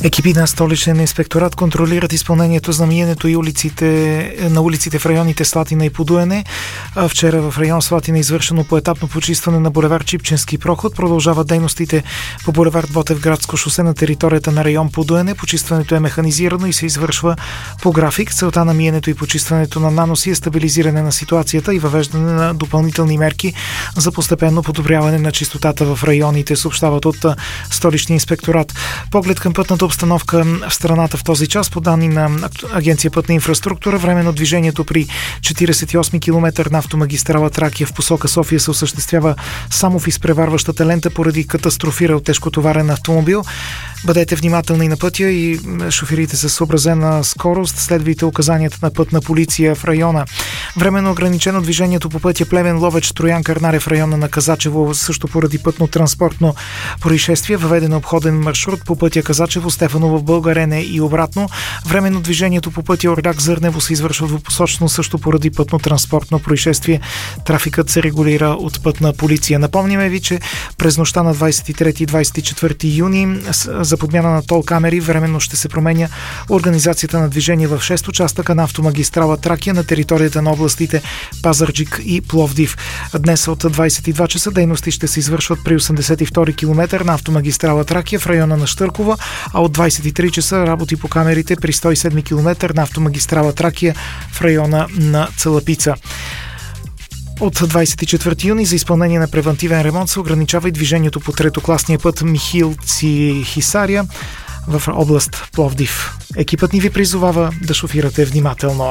Екипи на Столичен инспекторат контролират изпълнението за миенето и на улиците в районите Слатина и Подуяне. Вчера в район Слатина е извършено поетапно почистване на булевард Чипченски проход. Продължават дейностите по булевард Ботевградско шосе на територията на район Подуяне. Почистването е механизирано и се извършва по график. Целта на миенето и почистването на наноси е стабилизиране на ситуацията и въвеждане на допълнителни мерки за постепенно подобряване на чистотата в районите, съобщават от Столичния инспекторат. Поглед към пътната обстановка в страната в този час. По данни на Агенция Пътна инфраструктура, временно движението при 48 км на автомагистрала Тракия в посока София се осъществява само в изпреварващата лента поради катастрофирал тежкотоварен автомобил. Бъдете внимателни на пътя и шофирите с съобразена скорост. Следвайте указанията на Пътна полиция в района. Временно ограничено движението по пътя Плевен, Ловеч, Троян, Кърнаре в района на Казачево, също поради пътно-транспортно происшествие. Въведен обходен маршрут по пътя Казачево, Стефаново, Българене и обратно. Временно движението по пътя Орляк, Зърнево се извършва двупосочно, също поради пътно-транспортно происшествие. Трафикът се регулира от Пътна полиция. Напомняме ви, че през нощта на 23 и 24 юни за подмяна на тол камери временно ще се променя организацията на движение в 6 участъка на автомагистрала Тракия на територията на областите Пазарджик и Пловдив. Днес от 22 часа дейности ще се извършват при 82 км на автомагистрала Тракия в района на Щъркова, а от 23 часа работи по камерите при 107 км на автомагистрала Тракия в района на Цалапица. От 24 юни за изпълнение на превантивен ремонт се ограничава и движението по третокласния път Михилци-Хисаря в област Пловдив. Екипът ни ви призовава да шофирате внимателно.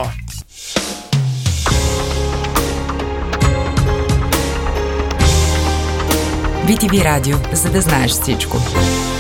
BTV Радио, за да знаеш всичко.